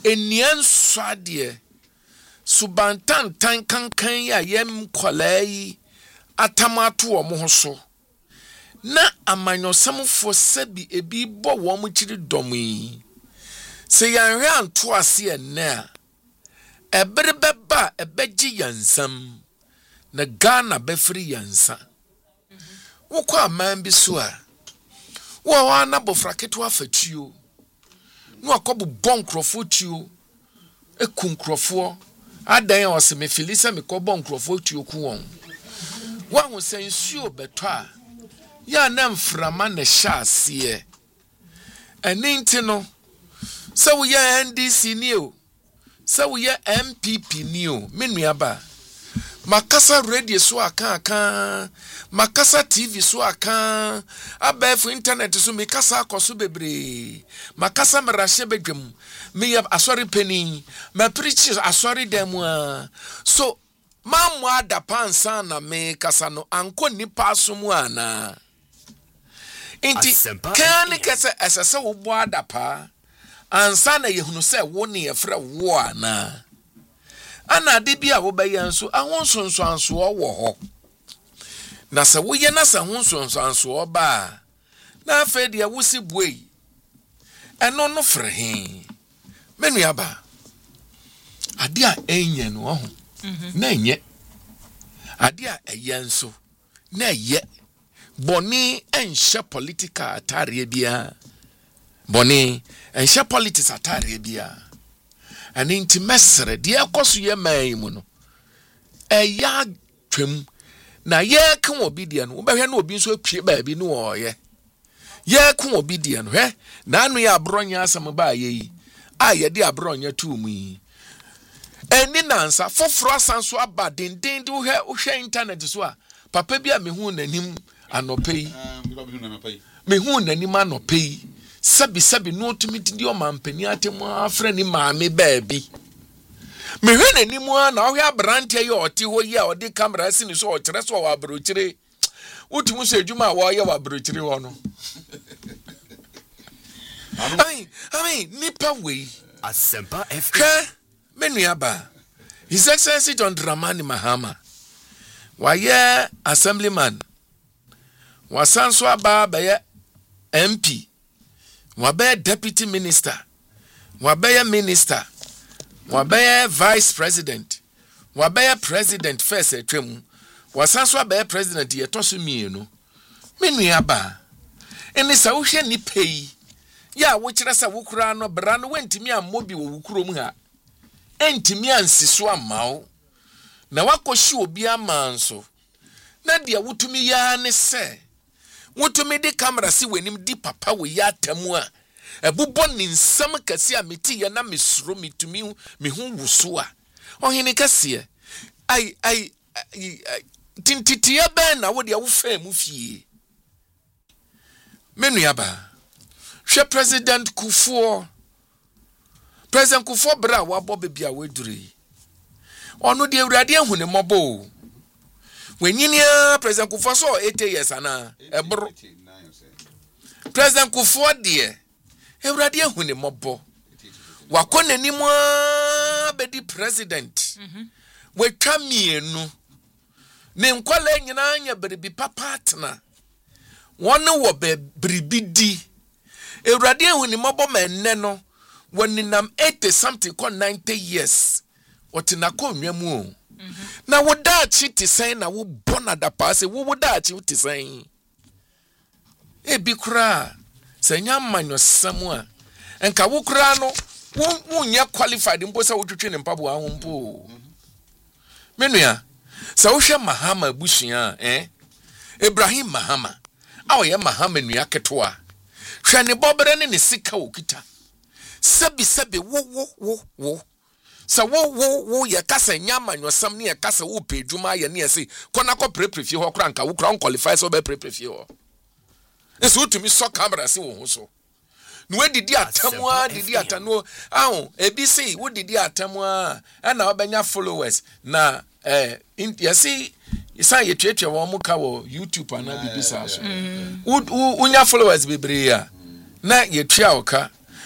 enian swade subantan tan kankan ya yem kwalai atamato omo ho so na amanyosamfo sabi ebi bo wo mo kiri domi se yanhwe anto ase enne ebere beba ebeji yansam na Ghana befri yansa wokɔ aman bi so a wo wa na bofra keto afatuo no akobo bonkrofo tuo ekunkrofo adan o se me filisa me kɔ bonkrofo tuo ku won wa ho sensuo beto a ya na mframa na hya ase eninti no se wo ya NDC ni o se wo ya MPP ni o menuaba makasa radio so aka makasa TV so aka abef internet so mikasa akoso bebre makasa merahye bedwam me ya asori peni me preach asori dem so mamu adapansa na me kasa no anko nipa asomu ana inti kan kese esese wo bo adapa ansa na yehunu se wo ne yefra wo ana ana de bia wo bayan so ahonsonso wo ho na se wo ye na se ahonsonso ba na afa dia wo si buei eno no frehe menuaba ade a enye no ho na enye ade a eyenso na eye boni enhye political atare bia boni enhye politics atare bia and inti mesre de akoso ye man mu no eya twam na ye kan obi de no wo behwe na obi nso apue ba bi no wo ye kan obi de no hwe na anu ya abronya asem ba ye yi a ye de abronya tu mu yi eni nansa foforo asanso aba denden de wo hwe internet so a papa bi a mehu nanim anopai mehu nanim anopai sabi no tumiti di o mampani atemu afra ni maame baabi mehwe nanimu na ohwe abrante ye oti ho yi a odi camera si ni so o kire so wa abrochire utumu so adwuma wa ye wa abrochire ho no I mean nipa we Asempa FM menuaba His Excellency John Dramani Mahama waye assemblyman wasanso aba ba ye MP wabe deputy minister wabe minister wabe vice president wabe president first etwem wasanso abe president ye toso mienu menuaba eni sa wo hwe ni pei ya wo kire sa wo kura no bra no wantimi ammobi wo wukurom ha entimi ansiso amawo na wakohye obi amanso na dia wutumi ya ne se wotumi di camera si wenim di papa we ya tamu a ebubo ni nsam kase a meti ya na mesuro mitumi me hu wuso a ohene kase ai tintitie ben na wo dia wo fa mu fie menuaba hwe President Kufuor bra wa bobe bia weduri onu de awurade ahu ne mobo wenyinia President Kufuor so 8 years ana ebro President Kufuor de awurade ahu ne mobo wakona ni mo bedi president wetwa mienu ne nkwala nyina anya beribi papatna wonu wo be beribi di awurade ahu ne mobo menne no woninam 80 something ko 90 years otinako nwamu na wodachi tisen na wo bona da paase wo wodachi tisen ebi kura senya manyo samua enka wo kura no wo nya qualified mpo sa wotwetwe ne mpabo ahom mpo menua sa wo hwe Mahama busua Ibrahim Mahama awoye Mahama nua ketoa hwe ne bobere ne sika okita sabi wo sa wo ye kasa nyama nwosam ne ye kasa wo pedwuma ye ne ye se kona ko prefie ho kra nka wo kra on qualify so be prefie ho eso utumi so camera se wo ho so no edidi atamwa didi atano ahụ ebi say wo didi atamwa na obenya followers na yesi isa yetwetwe wo mu ka wo YouTube ana bibisa so unya followers bebre ya na yetwa oka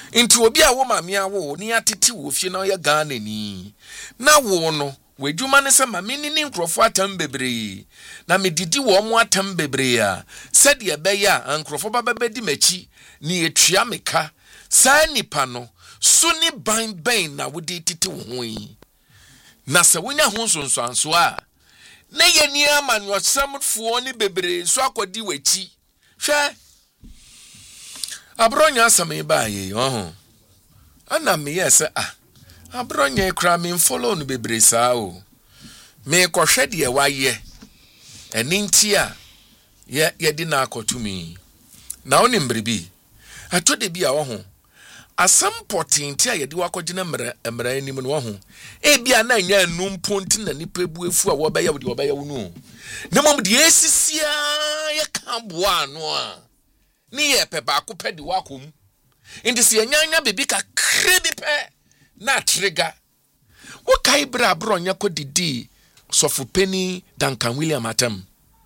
Inti obi a wo maame awo ni atete wo fie na ye Ghana ni. Na wo no wedwuma ne se maame ni nkrofo atam bebre. Na medidi wo mo atam bebre a said ye be ya nkrofo babedi machi ni etua meka. Sa nipa no so ni ban na wodi tete wo ho yi. Na se wonya ho nsonsanso a na ye ni amanyosamfo ni bebre so akodi wachi. Hwe abronya asame ba ye ho. Ana me yes abronya kra me follow no bebre saa o. Me kohwe de waye. Eni nti a ye di na akotumi. Na oni mbribi. Atode bi a wo ho. Asam potinti a ye di wakogina mra anim no ho. E bia na nya anu mponti na nipa buefu a wo ba ya wo no. Na mom de esisia ye kan boa no a. Ni ye pe ba ko pe di wakom. Indi se nyanya bebi ka krebi pe na trigger. Wo kai bra bronya ko didi sofu Penny Duncan William atam.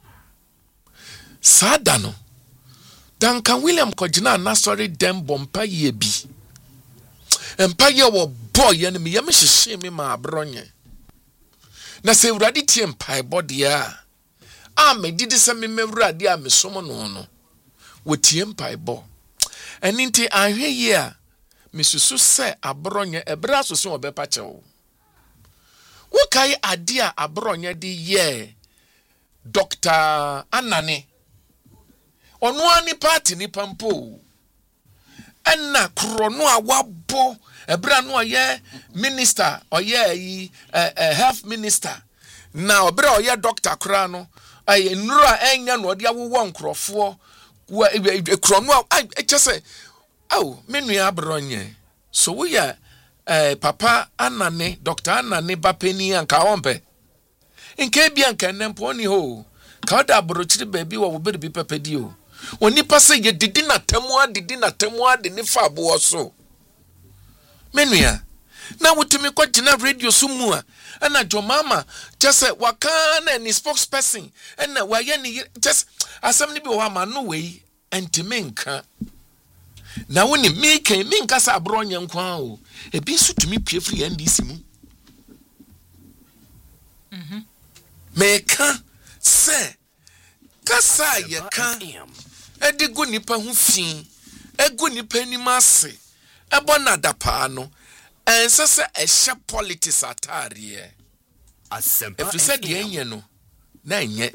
Sada no. Duncan William ko gina na sorry dem bompa ye bi. Empa ye wo boy ye me yem hyehye me ma abronye. Na se urade tie mpa body a me didi se me urade a me somo no. Wo tie mpa bo. Eninti ahwe ye a mesusu se abronye ebra so se obepa chewo. Wo kai ade a abronye de ye Dr. Anane. Ono ani party ni pampo. Enna krono a wabo ebra no ye minister oye health minister. Na obra oye doctor kra no aye nura enya no de awowo nkrofo krono a chese menu abronye. So we Papa Anane, Dr. Anane Bapeni anka ompe. Nke bia nka nempo ni ho. Ka da brochiri baby wo be bi pepedi o. Oni pase ye didi na temua de ni fa bo so. Menua. Na wutumi kwa jina radio sumu a na Jomama just waka na ni spokesperson na waye ni just asem ni bi wo ma no we entimenka. Na woni minka sa abronye nkwa o. Ebi su tumi pie free NDC mu. Meka se kasa ye ka edigu nipa hu fi egu nipa ni mase ebo na dapa no ensese ehye politics atare if you said yenye no na enye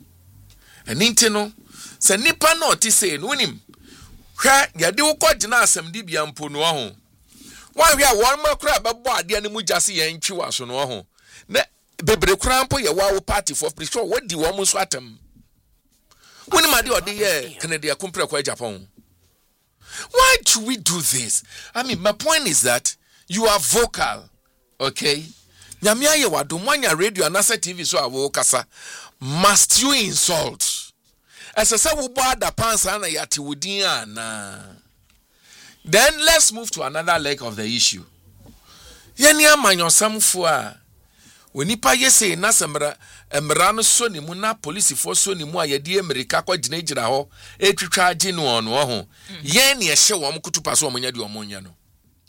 eninti no se nipa na oti se no nim hwa yade wo kogina asem di bia mpo no ho wan hwa won makura bebo ade ne mu jase yen twi waso no ho na bebre kura mpo ye wa wo party for pretty sure what di wo mu so atem woni ma de ode ye Canada kumpre kwa Japan. Why do we do this? I mean, my point is that you are vocal, okay? Nyamia ye wado mwanya radio anasa TV so awo kasa. Must you insult? Asasa wo bo ada pansa na yati wudin ana. Then let's move to another leg of the issue. Yeni amanyosamfo a wonipa yese na semra emra no so ni mu na police for so ni mu a yede America kwa ginagina ho etwitwa agi no ono ho yen ne ehye wo mkutupa so omonya de omonya no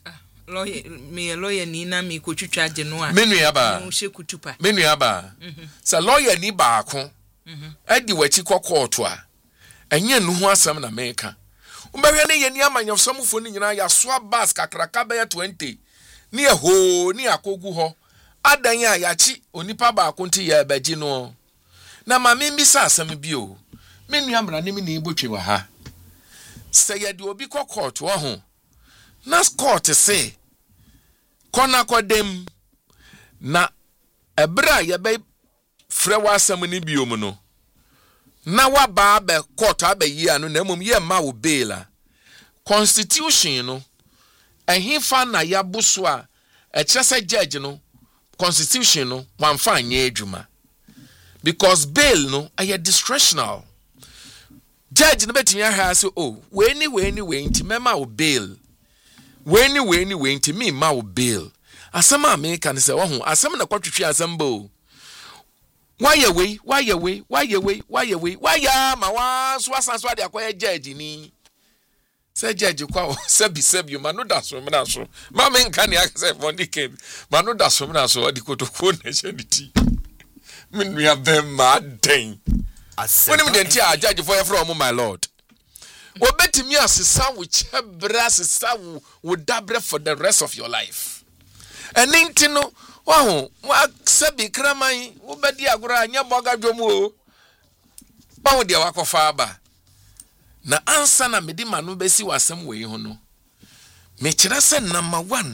lawyer ni na mi kotwitwa agi no a menu aba no hye kutupa menu aba sa lawyer ni baako adi wachi kwa court a enye no ho asem na meka umbahwe ne yeni amanyofsomfo ni nyina ya so bus kakraka be 20 ni eho ni akogu ho adanya yachi onipa ba akonti ya baji no na ma me mbisa asam bio menu amra ne me ne ibotwe wa ha se ye de obi kɔ court wo ho na court se kona kodem na ebra ye be frɛ wa asam ne bio mu no na wa ba be court abayi anu na mom ye ma wo bail constitution no ehifa na ya buso a ekyese judge no constitution no wan fa nye adwuma because bail no are discretional judge no betimi ahia say we ni nti mema wo bail we ni nti me ma wo bail asem America ne say wo ho asem na kwatwetwe asem bo why ma wa so asan so ade akoya judge ni Say judge kwa sebi manu da so me na so. Ma me nka ne akase fondi ke. Manu da so me na so odi kotoko na hyaniti. Me nua be ma den. When me den ti a judge for from my lord. Obetimi asesa wo chebra asesa wo dabre for the rest of your life. Enti no wa sebi kraman wo bedi agora anya boga dwomu o. Ba wo de wakofa aba. Na ansa na medi manu besi wasem we ho no. Me kire se number 1.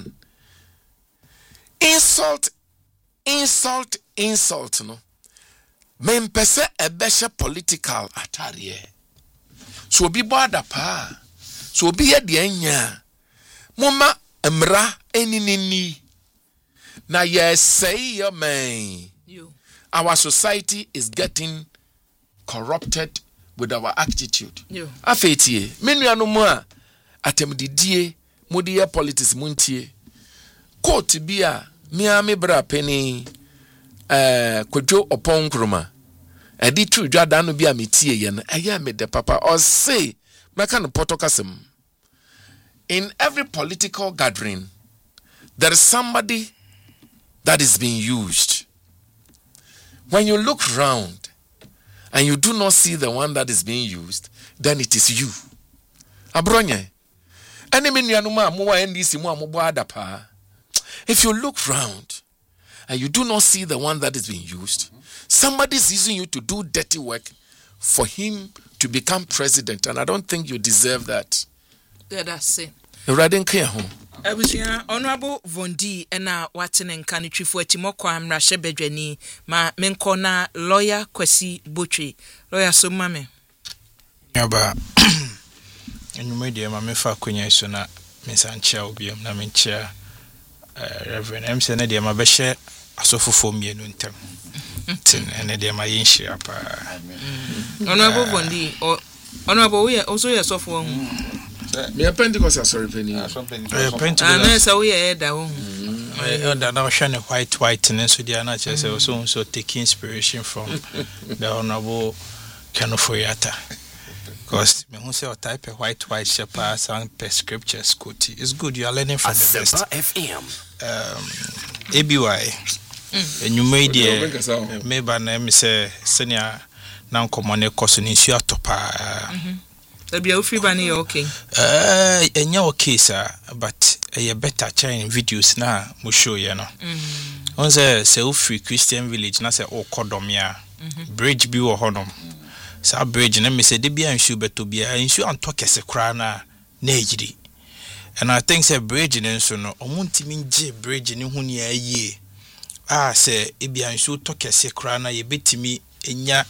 Insult no. Me mpese ebehye political atare. So obi boada pa. So obi ye de anya. Moma emra eninini. Na yes say your man. Our society is getting corrupted with our attitude. Afetie, menuanu mu a atemdidie modiye politics muntie. Court bia me bra peni Kwadwo Oponkroma. Edi tru dwada no bia metie ye no eye me de papa or say meka no potokasem. In every political gathering there is somebody that is being used. When you look round and you do not see the one that is being used, then it is you. Abronye. If you look round and you do not see the one that is being used, somebody is using you to do dirty work for him to become president, and I don't think you deserve that. Yeah, that's it. Honorable Vondi ena watene nkani twifo atimokwa amrahye bedwani ma menko na lawyer Kwesi Botwe lawyer so mame yaba enumede ma mefa kwanya so na mensanchia obiam na menchia Reverend MC na de ma behye asofofo mienu ntem tin ene de ma yinhia pa Honorable Vondi honorable we also your sofo Me Pentecost sorry penny. Pentecost. So we are that one. That now shine white and so they are not just so taking inspiration from the Honorable Kenofoyata. Because me who say or type a white shepherd and per scripture scotty. It's good you are learning from the best. FM. ABY. And you made the maybe name say senior now common course in issue topa. Be free bani okay. Okay, sir, but a better chain videos na mo show you know. On say free Christian village na say Kodomia bridge bi wo honom. Sa bridge na me say de bia nsu beto bia nsu anto kese kra na ejiri. And I think say bridge ne nso no omuntimi nje bridge ne hu ne aye. Say e bia nsu to kese kra na ye betimi enya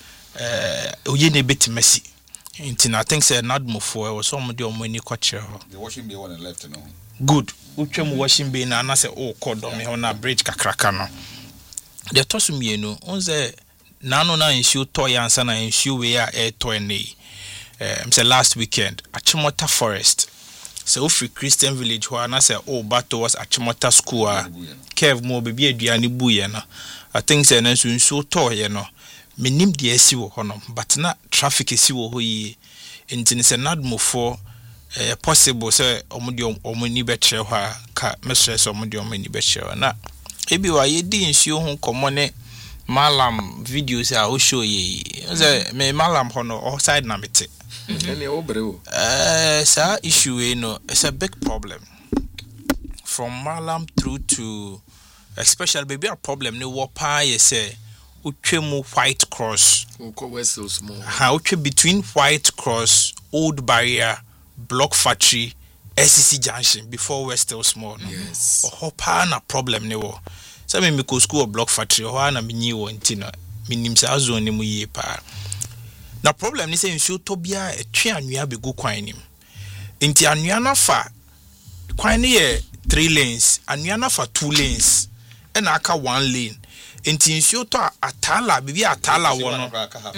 oye ne betimasi. I think say not move for was somebody on many culture. The washing bay one left no. Good. Uchem washing bay na say oh kodom me on a bridge kakraka no. The tosum ye no on say nano na issue toy answer na issue we are air toy ne. Say last weekend Achimota Forest. So free Christian village who na say oh bato was Achimota school Kev mo baby aduani buye na. I think say na so toy ye no. Minim de esi wo honom but na traffic esi wo hoyi enti se nadmo for possible say omuni betre ho ka mesre so omudi omuni betre na ebi wa yedi nsuo ho komone malam videos a o show ye say me malam hono side na mete ene obre o sa issue we no it's a big problem from malam through to especially baby a problem ne wo pa ye say Uchemu White Cross. How between White Cross, Old Barrier, Block Factory, SCC Junction before we're still small. Yes. Hopa na problem ne wo. Some me go school Block Factory. Ho na minyi wo ntina. Minim sa azo ne mu ye pa. Na problem ni say nsu to bia etwe anua begu kwan nim. Nti anua na fa kwan ne ye 3 lanes, anua na fa 2 lanes. E na aka 1 lane. Enti nsuo to atala bibi atala wo no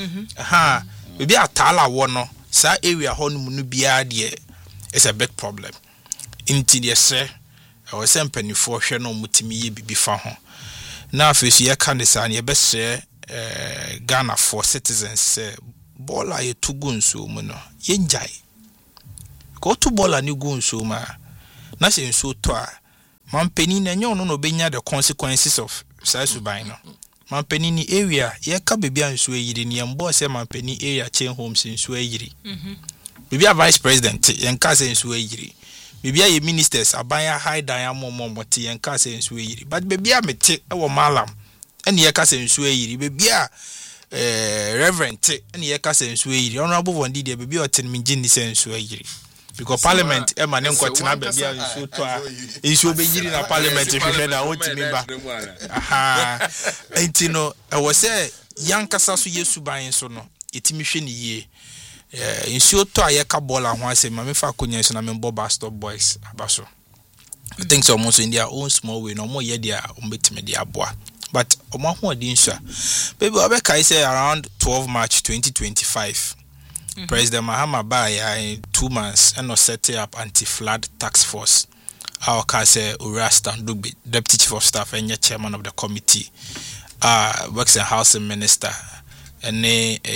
bibi atala wo no sa area ho no nu bia de is a big problem enti de se o se mpanifo hwe no mutimi ye bibi fa ho na afesu ye kan de sa ne be se Ghana for citizens bola ye tugu nsuo mu no ye njai ko to ball ani go nso ma na se nso to a mampani na enye ono no benya the consequences of Sasuban no mampani ni area ye ka bebia nso ayiri ni embo se mampani area chain homes nso ayiri bebia vice president yen ka se nso ayiri bebia ye ministers abanya high dan momomote yen ka se nso ayiri but bebia mete e wo malam ene ye ka se nso ayiri bebia reverend ene ye ka se nso ayiri honorable vondi de bebia otin minji ni se nso ayiri because parliament e ma ne nkotina bebia nso to a nso be yiri na parliament hwehwe na wotimi ba aha enti no e wo se yankasa so yesu ban so no etimi hwe ne yie nso to a ye ka ball ho ase ma me fa konya so na me boba stop boys abaso I think so almost in their own small way no more ye dia umbetime dia aboa but omo ho adi nso baby obeka say around 12 March 2025 President Mahama Baya in 2 months and set up anti-flood task force. Our case Urasta Ndugbe, Deputy Chief of Staff and Chairman of the committee, works in Housing Minister, and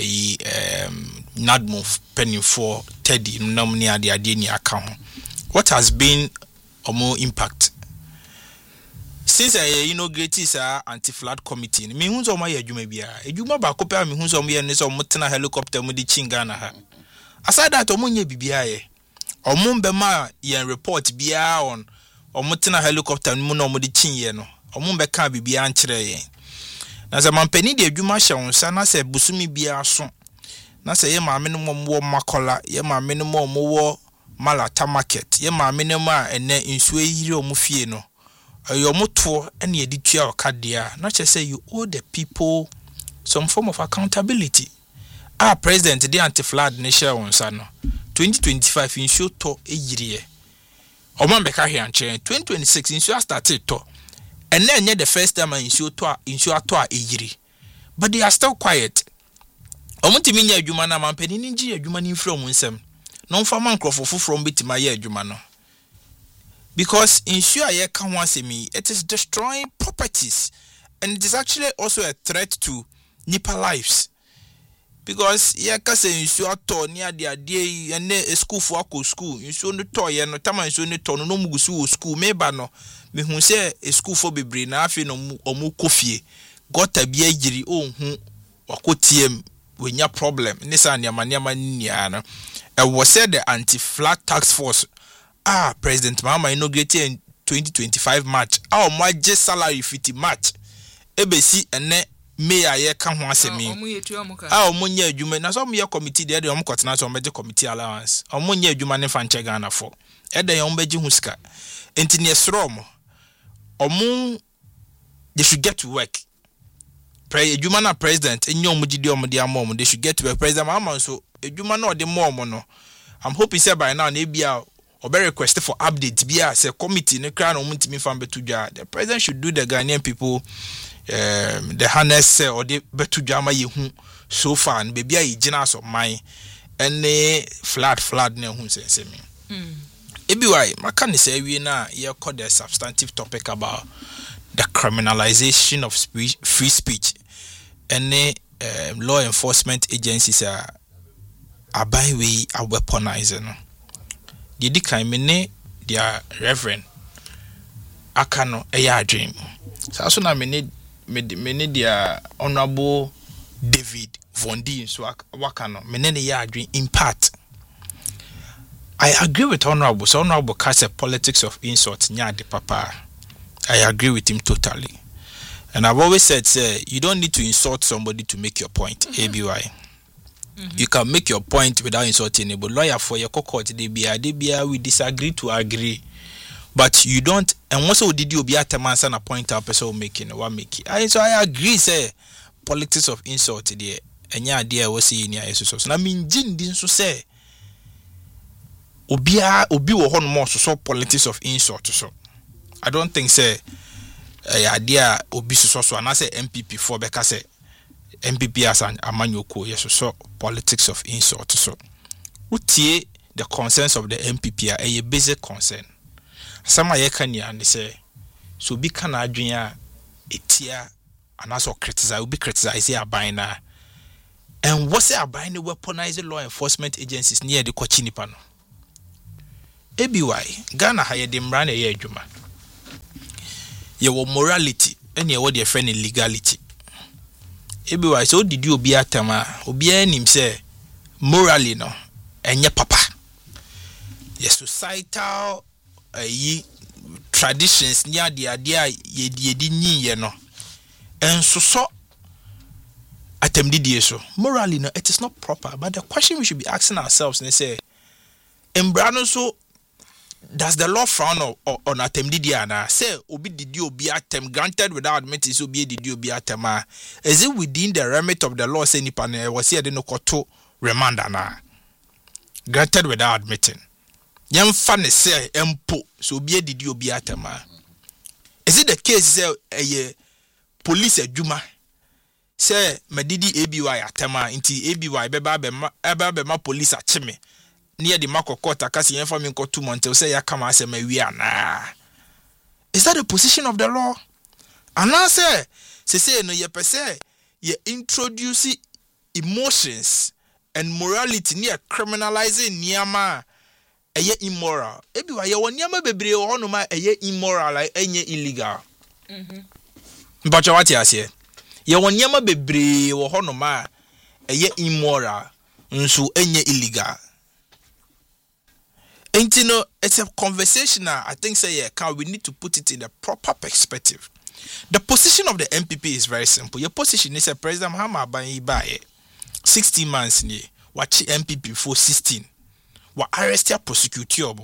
Nadmove penny for Teddy Nomnia the Adini account. What has been a more impact? Since I inaugurated anti-flood committee, me hunzo ma ya juma bia. Ejuma ba kopa me hunzo mo ye ne so motena helicopter mo di chinga na ha. Aside that omunye bibia ye. Omumbe ma ye report bia on omotena helicopter mo no mo di chinye no. Omumbe ka bibia ankyere ye. Na se mampani de adwuma hye wonsa na se busumi bia so. Na se ye maame no mo makola, ye maame no mo wo Malata market, ye maame no ma ene nsuo yiri omufie no. Your motto and your editorial cardia, not just say you owe the people some form of accountability. Our president, the anti-flood nation on Sano 2025 in show to a year. Omambeka here and chain 2026 in show started to, and then the first time in show to a year. But they are still quiet. Omontiminya Jumana Mampeni Ninja Jumani from Winsem, non for Mancroft from Bitimaya Jumano. Because ensure ye can once me, it is destroying properties, and it is actually also a threat to Nipa lives. Because ye can say ensure to near the day and a school for school, you show the toy and no time and so no ton no mugu school, maybe no, me who say a school for be brain, after no mu coffee, got a be a jiri or quotiem when your problem, Nissan Yamaniana, and was said the anti-flood task force. President Mahama inaugurated in 2025 March. Our major salary 50 March. EBC and mayor ye kan ho asemi. Omunye adwuma na so me committee de de omkotena so meje committee allowance. Omunye adwuma ne fa nche Ghana for. E de yon beji hu sika. Enti ne srom. They should get to work. Adwuma na president enyo omugidi omde amom they should get to work. President Mahama so adwuma na ode mom no. I'm hoping say by now na bia or be requested for updates be as a committee ne crown omuntimi fan betudwa. The president should do the Ghanaian people the harness or the betudwa ma yehu so far and baby a gina so mine and flood ne hu sense me ebi why maka ne say we na ye call the substantive topic about the criminalization of free speech and law enforcement agencies are by way a weaponizing no. Didi kan me their reverend akano eya dream so na me their honorable David Vondi so wakano me ne ya dream in part I agree with honorable cast a politics of insult nya de papa. I agree with him totally, and I've always said say you don't need to insult somebody to make your point. ABY you can make your point without insulting anybody. Lawyer for your court, they be we disagree to agree, but you don't. And once we did you be at a man and a point out person making one make it. So I agree. Say politics of insult there, and yeah, dear was seeing your so. I mean, Jin didn't so say. Obi wo hon more so politics of insult so. I don't think say idea obi so and I say MPP for because say MPP as an amanyoko yes so politics of insult so. Utie the concerns of the MPP are a basic concern. Some ye can ya and say so be can adwin etia and also criticize will be criticized abina. And what's say abina weaponizing law enforcement agencies near the Kochinipa no. ABY Ghana ha yɛde mmara na ɛyɛ adwuma yɛwɔ morality ɛne yɛwɔ deɛ friend legality ABY so didi obi atama obi anim sɛ morally no ɛnyɛ papa yɛ societal traditions ni ade a yɛdi nyiye no enso so atemdidie so morally no it is not proper, but the question we should be asking ourselves is say embrano so does the law frown on atemdidie ana say obi didi obi atem granted without admitting so obi didi obi atema is it within the remit of the law say nipa na was here de no koto remand ana granted without admitting yemfa ne say empo so obi didi obi atema is it the case say police adwuma say medidi ABY atema nti ABY beba ma police achime near the mark of court akasi yemfa me nko 2 months say ya kama asema wi ana. Is that the position of the law? And I say no ye pese ye introduce emotions and morality near criminalizing niyama eye immoral. ABY ye won niyama bebre wo no ma eye immoral like enye illegal. Mpacho what ya say? Ye won niyama bebre wo ho no ma eye immoral nso enye illegal. And you know, it's a conversation I think say we need to put it in a proper perspective. The position of the MPP is very simple. Your position is a President Mahama Baye 16 months ni watch MPP for 16. Wa arrest ya prosecute yobo.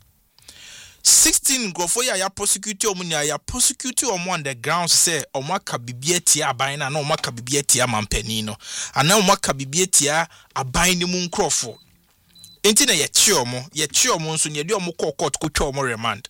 16 go for ya prosecute yobo ni ya prosecute yobo on the grounds say omaka bibie tia aban na omaka bibie tia mampani no. Ana omaka bibie tia aban ni mu nkrofo. Enti na ye chiomo nso ne de omo court ko twa omo remand.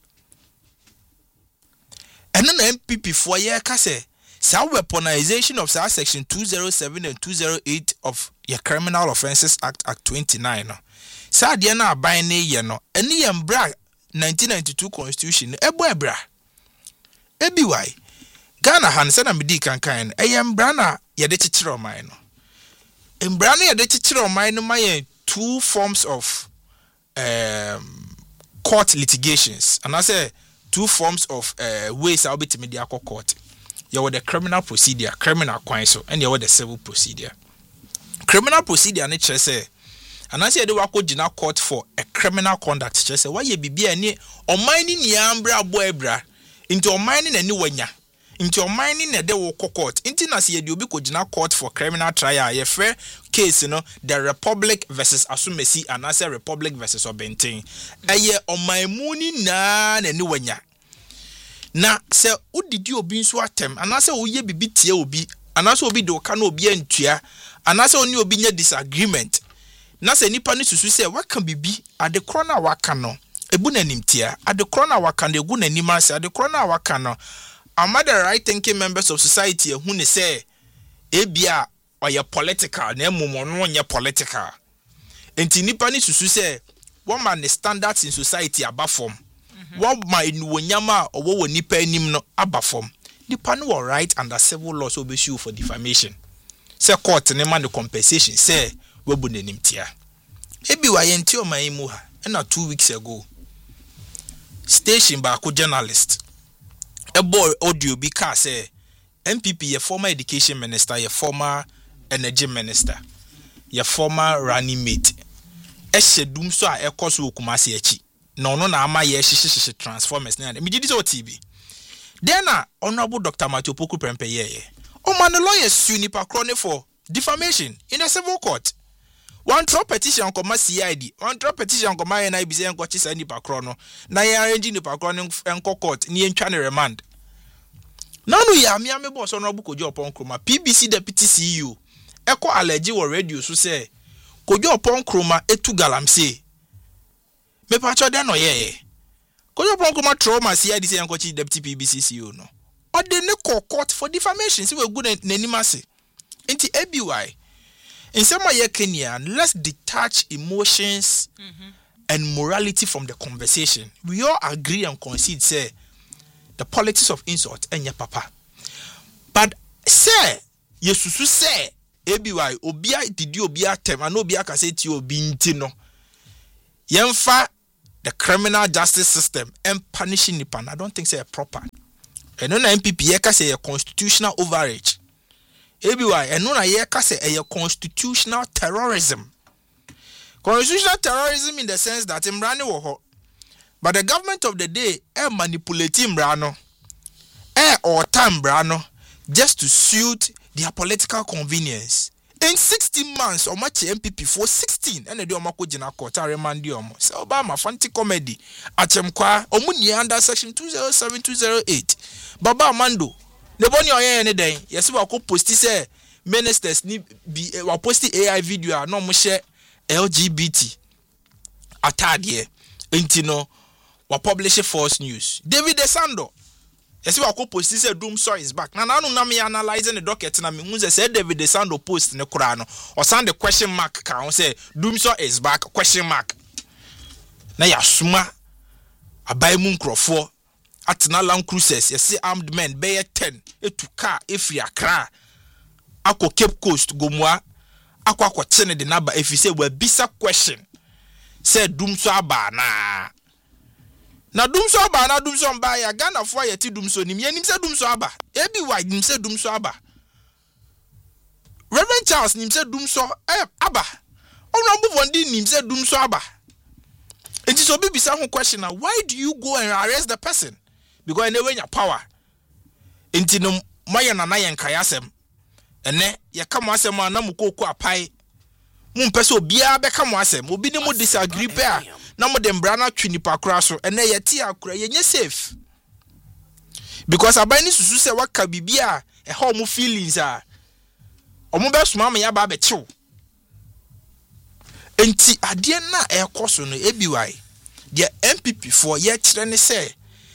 Eno na MPP for ye ka say weaponization of section 207 and 208 of your Criminal Offences Act 29 no. Sa de na aban ne ye no. Ene ye mbra 1992 constitution ebra. ABY Ghana han se na medi kankan ye mbra na ye de chichire oman no. Mbra na ye de chichire oman no ma ye 2 forms of court litigations, and I say 2 forms of ways I'll be to media court. You have the criminal procedure, criminal counsel, and you have the civil procedure. Criminal procedure, nature say, and I say they work with court for a criminal conduct. Just say why you be any or mining yambra boebra into or mining a new one. Into your mining a day court. Into Nasi you be court for criminal trial. A fair case, you know, the Republic versus Asumesi and I say Republic versus Obentin. A year on my money na new one. Na say, what did you be so attempt? And I say, oh, ye be tia obi, and also be do cano be en tia, and also new be disagreement. Na say nipa ni susu say, what can be at the corner wakano? A bunanim tia, at the corner wakan de gun and nimas at the corner wakano. Among the right-thinking members of society who say, "Ebia or your political, ne mumono your political." And tinipani susu say, "What man the standards in society above form? What my nuonyama or what nipa nimno above form? Nipa no right under civil law so be sue for defamation. Say court ne man the compensation say we bu nenim tia. Ebi wa yenti o maimu ha. Na 2 weeks ago, station ba ko journalist. A boy audio because say MPP, your former education minister, your former energy minister, your former running mate. Eshedum so a ekoso Kumasi echi. No na ama ye shishi transformers na. Me did TV. Then Honorable Dr. Matthew Poku Prempe ye. Oh man, the lawyers sue nipa krone for defamation in a civil court. One drop petition koma CID, one drop petition koma NIBC enko chisa nipa krono. Na ye arrange nipa krono enko court ni entwane remand. Nanu ya me boss Honorable Kojo Opon Kroma PBC deputy CEO eko allege wo radio so say Kojo Opon Kroma etu galamse me pacho de no ye Kojo Opon Kroma trauma CID say enko chi deputy PBC CEO no o de ne court for defamation say we go n'anima se enti ABY in some ye Kenya, let's detach emotions and morality from the conversation. We all agree and concede say the politics of insult and your papa. But say, Yesusu say, ABY, Obia did you be a tem, and Obia can say to you, Bintino. Yemfa the criminal justice system and punishing nipa. I don't think say proper. And no na MPP ye ka say a constitutional overreach. ABY and no na ye ka say a constitutional terrorism. Constitutional terrorism in the sense that Imrani wo ho. But the government of the day manipulate Imrano or time brano just to suit their political convenience. In 16 months, or much MPP for 16, and the Omako Jina Kota remandium. So Obama fancy comedy at Chemqua, Omuni under section 207 208. Baba Mando, the bonny or any day, yes, we could post this ministers need be post AI video, no more share LGBT. Atadie, Intino, or publish false news. David DeSando. Yes, we are post this doom so is back. Now, na me analyzing the docket. Na me unze say David DeSando post in the Quran or send the question mark. Can say doom so is back question mark. Na ya suma abai mu nkrofo atena Land Cruisers. You see armed men be 10 etu car efri Accra akọ Cape Coast gomwa akọ tene de naba efi say we bisa question say doom so aba na. Na dumso aba na dumso mba ya Ghana fo yeti dumso nim ye nim se dumso aba ebi wa nim se dumso aba Reverend Charles nim se dumso aba onrambo vondi nim se dumso aba enti so bi bisa ho question na why do you go and arrest the person because anyway your power enti no moye na na yen kayasem ene ye kamo asem na mukoko apai mu mpese obia be kamo asem obi ne mo disagree pe a na mo dem brana twini pakra so ene ye ti akura ye nye safe because abani susu se waka bibia e ha mo feelings a omo be suma me ya ba be chew enti ade na e koso no ebiwai de MPP for ye kire ne se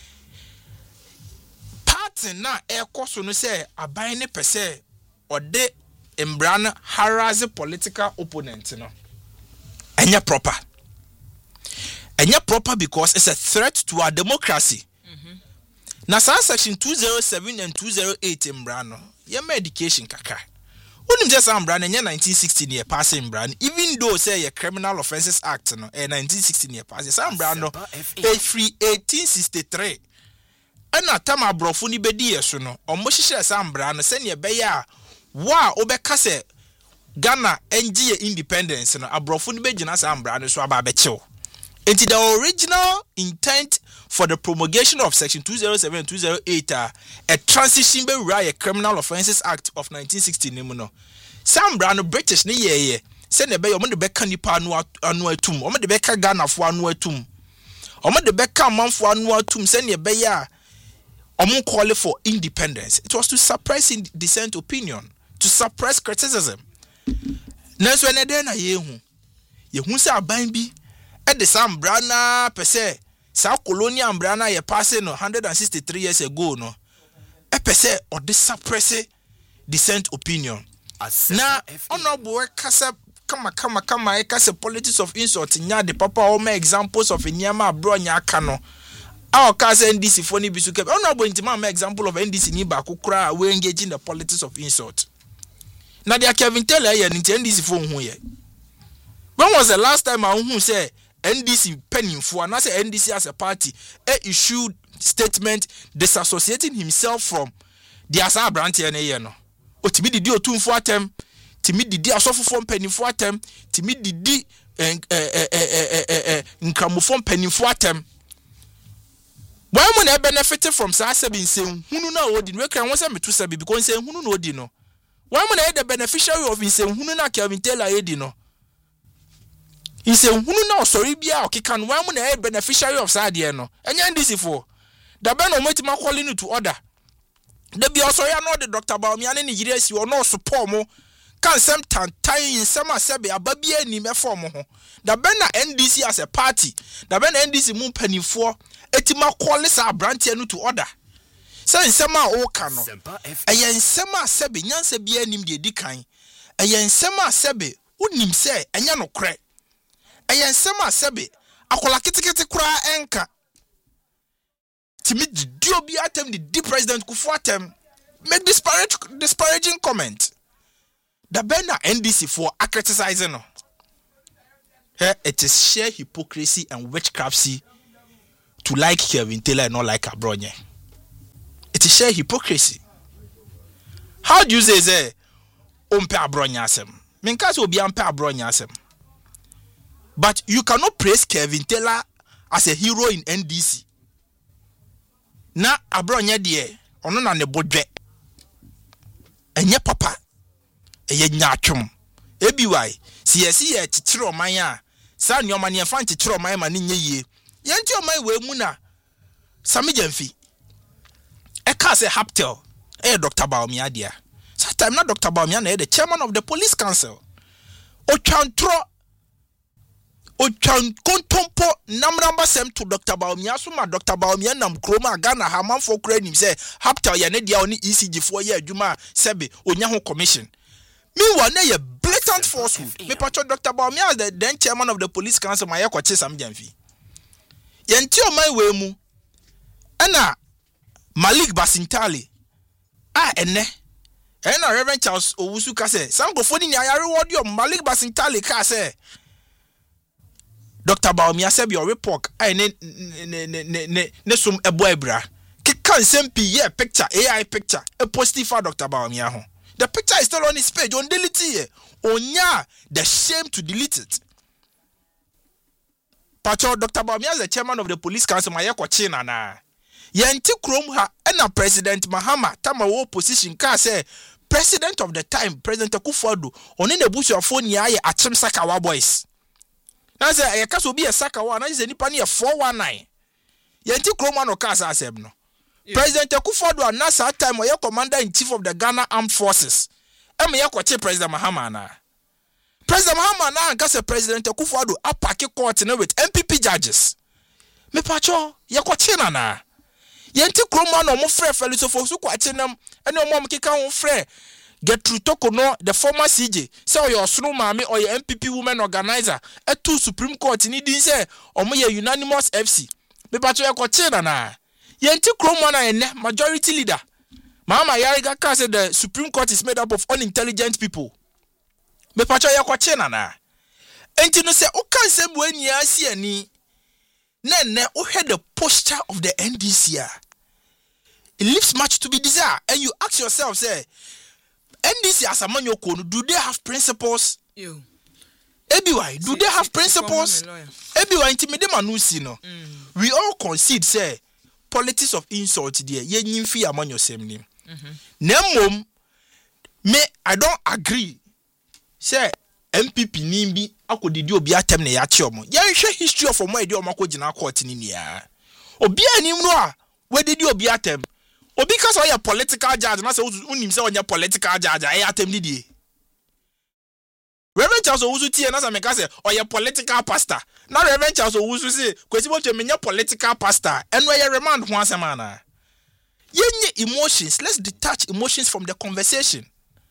party na e koso no se aban ne pese ode embrana harass political opponent no enya proper. And yet proper because it's a threat to our democracy. Now, section 207 and 208 in Brano, your education kaka. When just Brano, 1916 year passing Brano, even though say a Criminal Offences Act, no, 1916 year passing, Sam Brano, a free 1863. And a time I brought funny bedia, so no, or Moshe Sam Brano, send your beya, wow, Obekase, Ghana, NG independence, and a brought funny bedina Sam Brano, so about becho. And the original intent for the promulgation of section 207 and 208 a transition be a Criminal Offences Act of 1960 no. Sam Brown British ni ye send the bay omo de beka nipa anu atum omo de beka Ghana fo anu atum omo de beka manfo anu atum send the bay a omo call for independence. It was to suppress dissent opinion, to suppress criticism. Nanso ene den na ye hu say aban bi e de Sam Brana per se sa colonial Brana ye pass no 163 years ago no e per se or this suppress dissent opinion. Na honorable kasa kama e kasa politics of insult nya de papa o ma examples of nyama bro nya aka no our kasa NDC for ni bisu ke honorable intima ma example of NDC ni ba kokura we engage in the politics of insult. Na dia Kevin Taylor ye ni NDC for hu ye. When was the last time I who say NDC penning for and I say NDC as a party issued statement disassociating himself from the Asa branch no. O timi didi otum for atem, timi didi asofo for penning for atem, timi didi nkramofo penning for atem. Why mo na benefit from sa sebi nsem hunu na odi we kan won say metu sebi because nsem hunu na odi no. Why mo na the beneficiary of nsem hunu na Kelvin Taylor edi no. He say hunu na sorry bia okeka no why mo na beneficiary of sade no enya ndisi for da be no metima calling you to order da bia so ya no the Dr. Baumia ne yire si o no support mo kan sem tantan in sem asebe ababia ni me form ho da be na NDC as a party da be na NDC mu panifo etima call sa branch no to order say nsem a o ka no eyen nsem asebe nyanse bia nim de dikan eyen nsem asebe unim se enya no kre eyen sema sebe akola kitikiti kura enka timi dio bi atem the president Kufuor atem make disparaging comment the bena NDC for criticizing no it is sheer hypocrisy and witchcrafty to like Kevin Taylor and not like Abronye. It is sheer hypocrisy. How do you say umpe Abronye asem? Menkas will be umpe Abronye asem. But you cannot praise Kevin Taylor as a hero in NDC. Na Abronye die ono na ne bodwe. Enye papa. Eye nyatwom. Ebiwai si yesi ye titire oman a sa nyoma ne fa titire oman ma ne nye yie. Yenti oman we mu na Sami Jemfi. E ka se Haptel. Dr. Bawumia dia. That time na Dr. Bawumia na the chairman of the police council. Ochan kontompo namramba sem to Dr. Bawumia so ma Dr. Bawumia nam kroma Ghana haman for credit say Haptel ya ne dia oni ECG for ye adwuma sebe onya ho commission. Meanwhile na ye blatant falsehood. Me patcho Dr. Bawumia as the then chairman of the police council ma ye kwache Sami Jemfi. Yenti o mai we mu ana Malik Basintali ene Reverend Charles Owusu ka say sankofoni ni ayare wodi o Malik Basintali ka say Dr. Bawumia said your report ne sum ebo ebra kika nsem pi ye picture AI picture a positive for Dr. Bawumia ho. The picture is still on his page on delete it. Onya the shame to delete it. Pacho Dr. Bawumia is the chairman of the police council ma ye kwache na Yenti krom ha ena President Mahama tama wo position ka say president of the time President Akufo-Addo oni na busuafo ni aye achim Sakawa boys. Na say e ka so bi e Sakawa na say nipa ni e 419. Yenti krom ano ka sa asem no. President Akufo-Addo anasa time o ye commander in chief of the Ghana Armed Forces. Em ye kwache President Mahama na. President Mahama na anka say President Akufo-Addo apake court na with MPP judges. Me pacho ye kwache na. Yenti kroma no mo frɛ Felisofo so kwache nam ene o mo keka ho frɛ Gertrude Tokono the former CJ say oyo osoro maame oyo MPP women organizer etu Supreme Court ni din say omo ye unanimous FC me pacho ye kwache na yenti kroma na ene majority leader Mama Yariga ka say the Supreme Court is made up of unintelligent people me pacho ye kwache na enti no say o kan say bu ani asi ani Nene, who had the posture of the NDC. It leaves much to be desired. And you ask yourself, say, NDC as a man you call, do they have principles? You. Why? Do they have principles? Why intimidate manusino? We all concede, say, politics of insult there. Ye nyimfi among your same name. Nemom, me, I don't agree. Say, MPP nimbi akodidi obi atem ne yache omo yanhwe history of omo edi omo akogina court ni nia obi anim no a wedidi obi atem obi ka so ya political judge na say unim say onya political judge ay atem didie Reverend Charles Owusu tie na say me ka say oya political pastor na Reverend Charles Owusu say kwesi bo twe menya political pastor eno ye remand ho asema na yenye emotions. Let's detach emotions from the conversation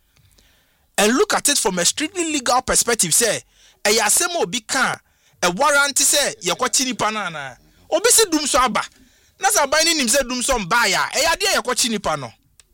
and look at it from a strictly legal perspective. Say, a yasemo obi kan a warrant say yakwachi nipa na obi se dum so aba na sa ban ni nim se dum so mba ya e yade yakwachi nipa no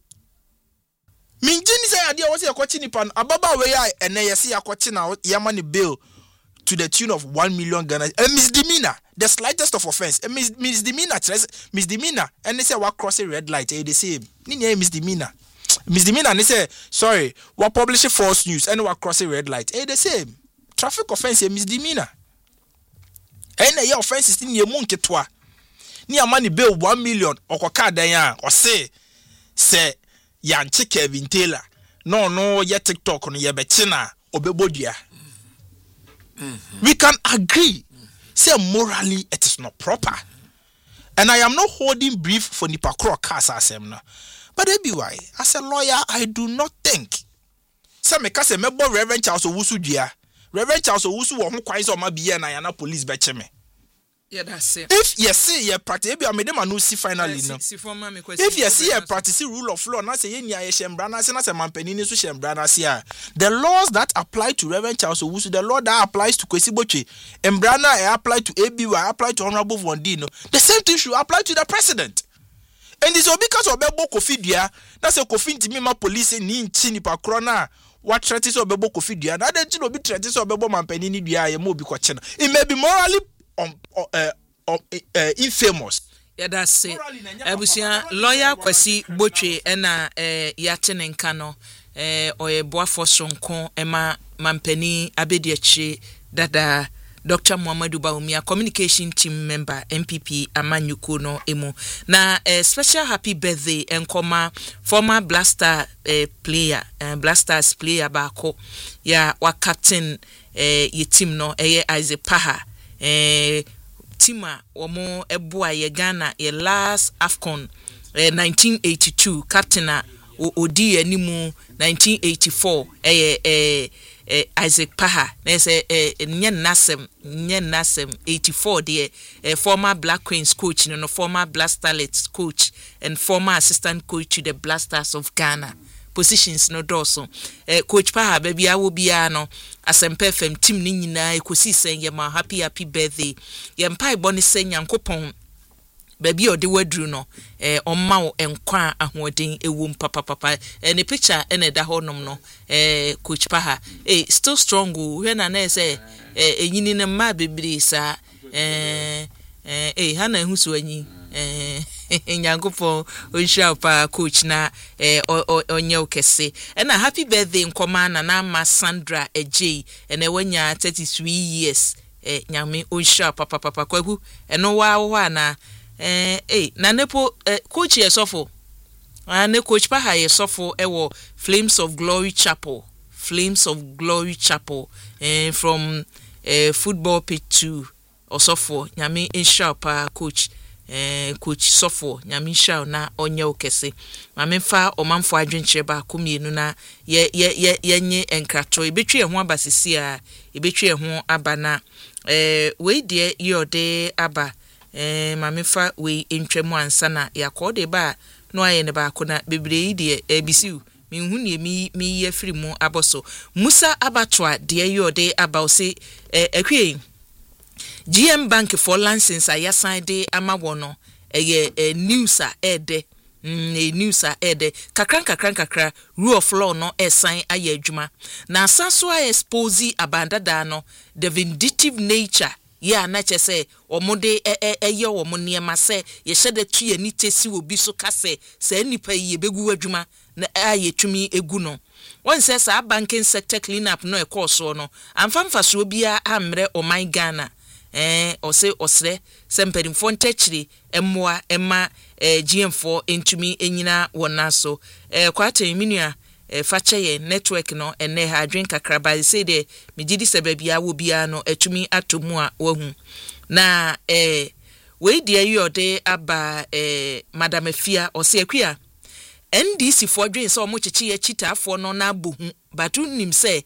minjini say yade wo se yakwachi nipa no ababa we ya ene yesi yakwachi na yama ni bill to the tune of 1 million Ghana a misdemeanor, the slightest of offense a misdemeanor and they say what cross a red light the same ni misdemeanor and they say sorry what publishing false news and what crossing red light the same traffic offense a misdemeanor and a offense is in your monkey twa ni amani bill 1 million okoka dan ya or say yanchi Kevin Taylor no ye TikTok no ye betina obebodia. We can agree say morally it is not proper, and I am not holding brief for Nipakro Kasa Semna. But why, as a lawyer, I do not think. Some make a member Reverend Charles Owusu dia. Reverend Charles Owusu who quite on my beer and I police betcheme. Yeah, that's it. If you see your practice, I made them a new see finally. No. If you see a practice rule of law, not say any Shembrana, Senator Mampenini to Shembrana Sia. The laws that apply to Reverend Charles Owusu, the law that applies to Kwesi Boche, Mbrana apply to ABY, apply to Honorable Vondino. The same thing should apply to the president. And this is because of Bebo Kofi dia, that's a Kofi Timima police ni chini pa krona. what threat is obebo Kofi Dua na dey no be threat is obebo mampani ni dua ye mo bi ko che no it may be morally infamous. Yeah, that's it. Ebusia lawyer Kwesi Botwe ena yate ne nka no oyeboafo sonko ema mampani abediachi dada Dr. Muhammadu Bawumia communication team member MPP Amanyuko no emu na special happy birthday enkoma former Blaster player Blasters player baako ya wa captain ye team no Isaac Paha tima omo eboa ye Ghana ye last AFCON 1982 captain odi animu 1984 Isaac Paha na say nyen nasem 84 de former Black Queens coach no former Black Starlets coach and former assistant coach to the Blasters of Ghana positions no doso coach Paha baby awo bia no Asempa FM team ni nyina ekosi sen ye ma happy birthday ye mpa boni sen Nyankopon baby odi wadru no omma wo enkwa ahoden ewu papa ne picture ene da honom no coach Paha still strong we na say enyini ne ma bebiri sa hana husu anyi Nyankopon onhia pa coach na onye okese na happy birthday nkoma na ma Sandra Ejei ene wanya 33 years nyame onhia papa kwagu eno wa na na nepo coach yesofo ne coach Paha yesofo ewo Flames of Glory Chapel from football pitch to osofo nyame insha pa coach coach sofo nyame insha na onye okese mame fa omanfo adwenche ba komienu na ye nye enkrato ebetwe ho abasisi a ebetwe ho abana we de yode aba mame fa we entwemu ansa na yakode ba no aye ne ba ko na bebre de ebisiu minhu ne mi ye firi mu aboso Musa Abatwa de yode aba o se ahwe GM Bank for license ayasan de amawono news a ede news a ede kakran rule of law no esan aye adwuma na asaso a expose abandada no the vindictive nature ya na chese omode eye omo niema se ye hyede tu ye ni tesi obi so kase se nipa ye begu adwuma na aye tumi egu no won se sa banking sector clean up no e course no amfamfa so bia amre o my Ghana ose osre semperi fontechiri emmoa emma GM4 entumi enyina wona so kwata minua fache network no ene ha adwen kakra ba say de megidi sebabia wo bia no atumi atomu a wahu na we de yode aba madam Afia ose akua NDC for dwen so mo chechi ya chitafo no na bohu batu nim say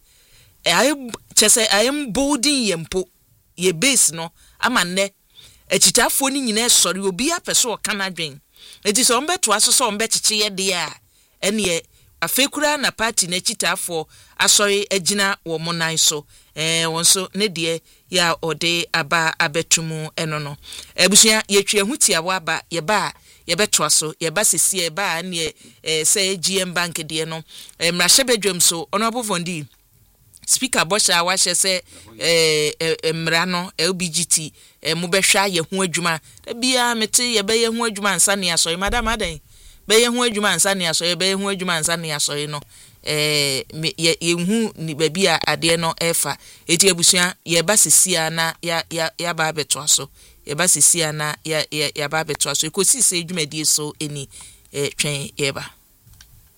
I am bolding yempo ye base no amanne echitafo ni nyina sori obi apeso kanadwen eti so mbeto aso so mbechiche ye de a ene afekura na party na echitafo asori agina wo monan so wonso ne de ya ode aba abetumu eno no ebusua yetwe hutia wa aba ye ba ye beto aso ye ba sisi ye ba ne say GM Bank de no mrahye bedwam so honorable Vondi Speaker Bosha wa se mra no LBGT mu behwa ye ho adwuma bia mete ye be ye ho adwuma ansa ne aso madam adan be ye ho adwuma ansa ne aso ye be ye ho adwuma ansa ne aso no ye hu ni baby a ade no efa eti abusua ye ba sesia na ya ba beto aso ye ba sesia na ya ba beto aso ekosi se adwuma die so eni twen ye ba